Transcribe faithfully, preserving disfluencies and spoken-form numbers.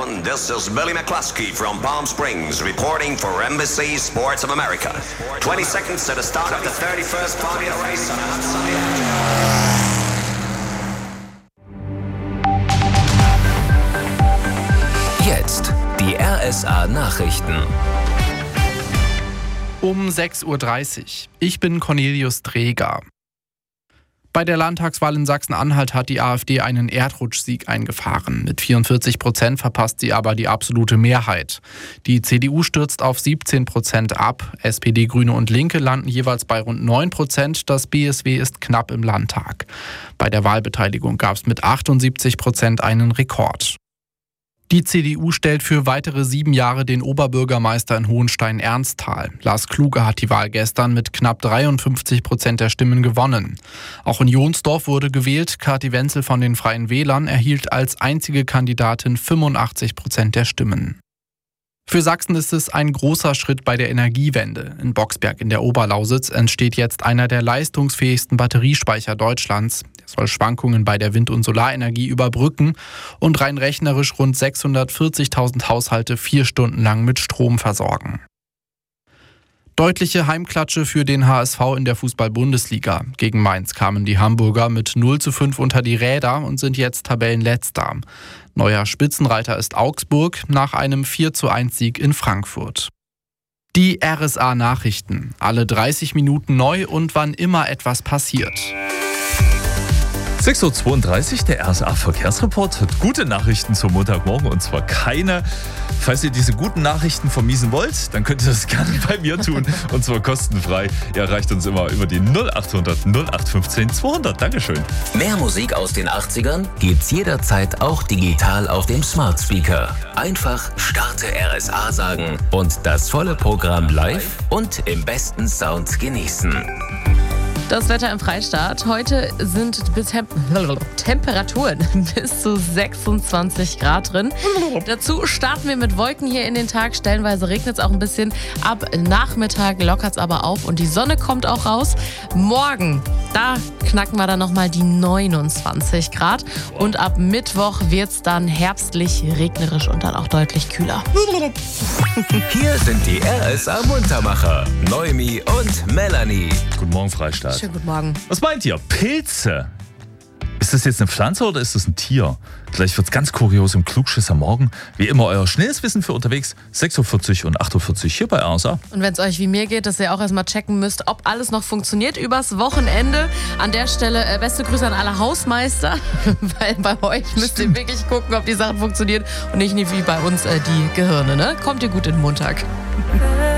gentlemen, this is Billy McCluskey from Palm Springs reporting for N B C Sports of America. twenty seconds to the start of the thirty-first Formula race on a hot sunny afternoon. Jetzt die R S A-Nachrichten. Um sechs Uhr dreißig. Ich bin Cornelius Dreger. Bei der Landtagswahl in Sachsen-Anhalt hat die AfD einen Erdrutschsieg eingefahren. Mit vierundvierzig Prozent verpasst sie aber die absolute Mehrheit. Die C D U stürzt auf siebzehn Prozent ab. S P D, Grüne und Linke landen jeweils bei rund neun Prozent. Das B S W ist knapp im Landtag. Bei der Wahlbeteiligung gab es mit achtundsiebzig Prozent einen Rekord. Die C D U stellt für weitere sieben Jahre den Oberbürgermeister in Hohenstein-Ernsthal. Lars Kluge hat die Wahl gestern mit knapp dreiundfünfzig Prozent der Stimmen gewonnen. Auch in Johnsdorf wurde gewählt. Kathi Wenzel von den Freien Wählern erhielt als einzige Kandidatin fünfundachtzig Prozent der Stimmen. Für Sachsen ist es ein großer Schritt bei der Energiewende. In Boxberg in der Oberlausitz entsteht jetzt einer der leistungsfähigsten Batteriespeicher Deutschlands. Der soll Schwankungen bei der Wind- und Solarenergie überbrücken und rein rechnerisch rund sechshundertvierzigtausend Haushalte vier Stunden lang mit Strom versorgen. Deutliche Heimklatsche für den H S V in der Fußball-Bundesliga. Gegen Mainz kamen die Hamburger mit null zu fünf unter die Räder und sind jetzt Tabellenletzter. Neuer Spitzenreiter ist Augsburg nach einem vier zu eins Sieg in Frankfurt. Die R S A-Nachrichten. Alle dreißig Minuten neu und wann immer etwas passiert. sechs Uhr zweiunddreißig, der R S A-Verkehrsreport hat gute Nachrichten zum Montagmorgen und zwar keine. Falls ihr diese guten Nachrichten vermiesen wollt, dann könnt ihr das gerne bei mir tun und zwar kostenfrei. Ihr erreicht uns immer über die null achthundert null acht fünfzehn zweihundert. Dankeschön. Mehr Musik aus den achtzigern gibt's jederzeit auch digital auf dem Smart Speaker. Einfach Starte R S A sagen und das volle Programm live und im besten Sound genießen. Das Wetter im Freistaat. Heute sind bis Tem- Temperaturen bis zu sechsundzwanzig Grad drin. Dazu starten wir mit Wolken hier in den Tag. Stellenweise regnet es auch ein bisschen. Ab Nachmittag lockert es aber auf und die Sonne kommt auch raus. Morgen, da knacken wir dann nochmal die neunundzwanzig Grad. Und ab Mittwoch wird es dann herbstlich, regnerisch und dann auch deutlich kühler. Hier sind die R S A-Muntermacher. Noemi und Melanie. Guten Morgen, Freistaat. Schönen guten Morgen. Was meint ihr? Pilze? Ist das jetzt eine Pflanze oder ist das ein Tier? Gleich wird's ganz kurios im Klugschisser Morgen. Wie immer euer schnelles Wissen für unterwegs. sechs Uhr vierzig und acht Uhr vierzig hier bei R S A. Und wenn es euch wie mir geht, dass ihr auch erstmal checken müsst, ob alles noch funktioniert übers Wochenende. An der Stelle äh, beste Grüße an alle Hausmeister, weil bei euch müsst ihr wirklich gucken, ob die Sachen funktionieren und nicht wie bei uns äh, die Gehirne. Ne? Kommt ihr gut in den Montag.